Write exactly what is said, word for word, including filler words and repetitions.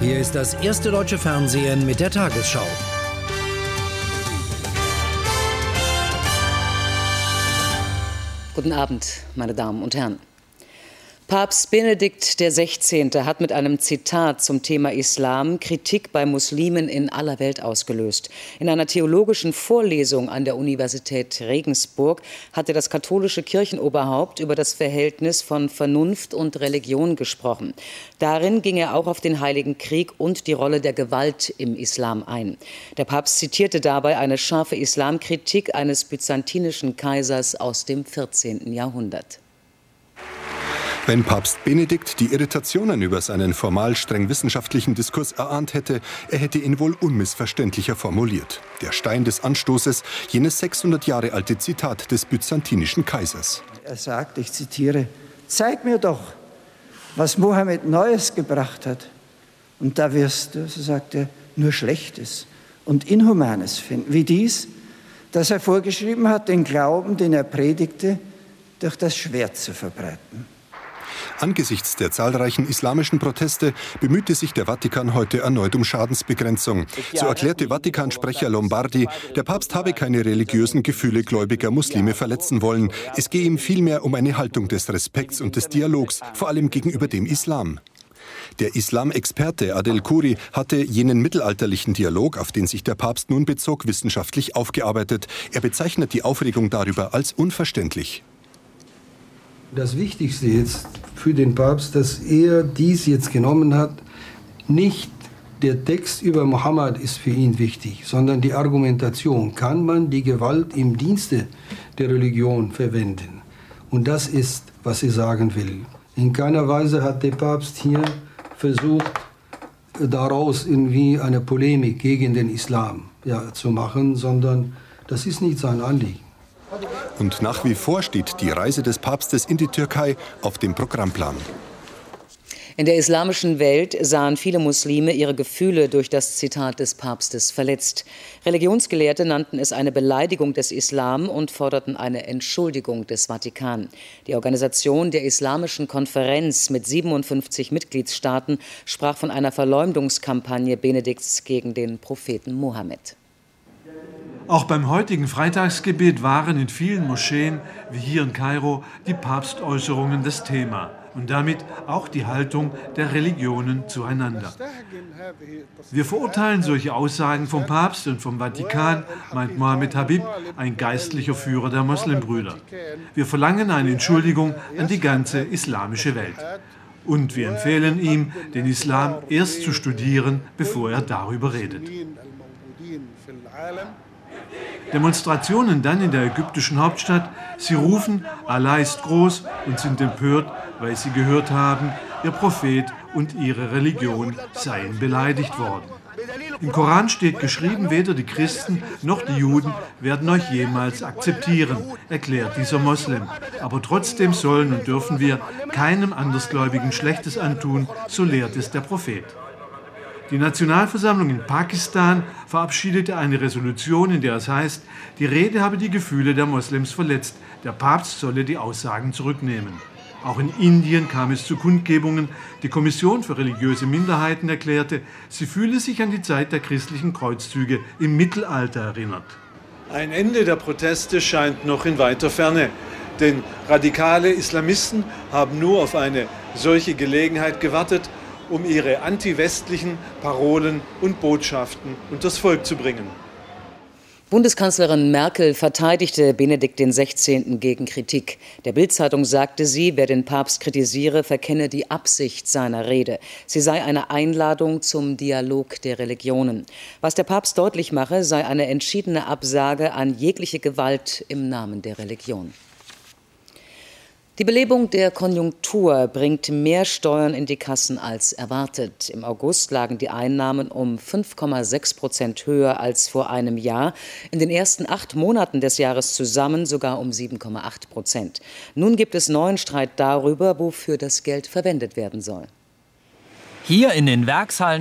Hier ist das erste deutsche Fernsehen mit der Tagesschau. Guten Abend, meine Damen und Herren. Papst Benedikt der Sechzehnte hat mit einem Zitat zum Thema Islam Kritik bei Muslimen in aller Welt ausgelöst. In einer theologischen Vorlesung an der Universität Regensburg hatte das katholische Kirchenoberhaupt über das Verhältnis von Vernunft und Religion gesprochen. Darin ging er auch auf den Heiligen Krieg und die Rolle der Gewalt im Islam ein. Der Papst zitierte dabei eine scharfe Islamkritik eines byzantinischen Kaisers aus dem vierzehnten Jahrhundert. Wenn Papst Benedikt die Irritationen über seinen formal streng wissenschaftlichen Diskurs erahnt hätte, er hätte ihn wohl unmissverständlicher formuliert. Der Stein des Anstoßes, jenes sechshundert Jahre alte Zitat des byzantinischen Kaisers. Er sagt, ich zitiere, zeig mir doch, was Mohammed Neues gebracht hat. Und da wirst du, so sagt er, nur Schlechtes und Inhumanes finden. Wie dies, dass er vorgeschrieben hat, den Glauben, den er predigte, durch das Schwert zu verbreiten. Angesichts der zahlreichen islamischen Proteste bemühte sich der Vatikan heute erneut um Schadensbegrenzung. So erklärte Vatikansprecher Lombardi, der Papst habe keine religiösen Gefühle gläubiger Muslime verletzen wollen. Es gehe ihm vielmehr um eine Haltung des Respekts und des Dialogs, vor allem gegenüber dem Islam. Der Islamexperte Adel Khoury hatte jenen mittelalterlichen Dialog, auf den sich der Papst nun bezog, wissenschaftlich aufgearbeitet. Er bezeichnet die Aufregung darüber als unverständlich. Das Wichtigste jetzt für den Papst, dass er dies jetzt genommen hat, nicht der Text über Mohammed ist für ihn wichtig, sondern die Argumentation. Kann man die Gewalt im Dienste der Religion verwenden? Und das ist, was er sagen will. In keiner Weise hat der Papst hier versucht, daraus irgendwie eine Polemik gegen den Islam ja, zu machen, sondern das ist nicht sein Anliegen. Und nach wie vor steht die Reise des Papstes in die Türkei auf dem Programmplan. In der islamischen Welt sahen viele Muslime ihre Gefühle durch das Zitat des Papstes verletzt. Religionsgelehrte nannten es eine Beleidigung des Islam und forderten eine Entschuldigung des Vatikan. Die Organisation der Islamischen Konferenz mit siebenundfünfzig Mitgliedstaaten sprach von einer Verleumdungskampagne Benedikts gegen den Propheten Mohammed. Auch beim heutigen Freitagsgebet waren in vielen Moscheen, wie hier in Kairo, die Papstäußerungen das Thema und damit auch die Haltung der Religionen zueinander. Wir verurteilen solche Aussagen vom Papst und vom Vatikan, meint Mohammed Habib, ein geistlicher Führer der Muslimbrüder. Wir verlangen eine Entschuldigung an die ganze islamische Welt. Und wir empfehlen ihm, den Islam erst zu studieren, bevor er darüber redet. Demonstrationen dann in der ägyptischen Hauptstadt. Sie rufen, Allah ist groß und sind empört, weil sie gehört haben, ihr Prophet und ihre Religion seien beleidigt worden. Im Koran steht geschrieben, weder die Christen noch die Juden werden euch jemals akzeptieren, erklärt dieser Moslem. Aber trotzdem sollen und dürfen wir keinem Andersgläubigen Schlechtes antun, so lehrt es der Prophet. Die Nationalversammlung in Pakistan verabschiedete eine Resolution, in der es heißt, die Rede habe die Gefühle der Moslems verletzt, der Papst solle die Aussagen zurücknehmen. Auch in Indien kam es zu Kundgebungen. Die Kommission für religiöse Minderheiten erklärte, sie fühle sich an die Zeit der christlichen Kreuzzüge im Mittelalter erinnert. Ein Ende der Proteste scheint noch in weiter Ferne, denn radikale Islamisten haben nur auf eine solche Gelegenheit gewartet, um ihre antiwestlichen Parolen und Botschaften unters Volk zu bringen. Bundeskanzlerin Merkel verteidigte Benedikt den Sechzehnten gegen Kritik. Der Bild-Zeitung sagte sie, wer den Papst kritisiere, verkenne die Absicht seiner Rede. Sie sei eine Einladung zum Dialog der Religionen. Was der Papst deutlich mache, sei eine entschiedene Absage an jegliche Gewalt im Namen der Religion. Die Belebung der Konjunktur bringt mehr Steuern in die Kassen als erwartet. Im August lagen die Einnahmen um fünf Komma sechs Prozent höher als vor einem Jahr. In den ersten acht Monaten des Jahres zusammen sogar um sieben Komma acht Prozent. Nun gibt es neuen Streit darüber, wofür das Geld verwendet werden soll. Hier in den Werkshallen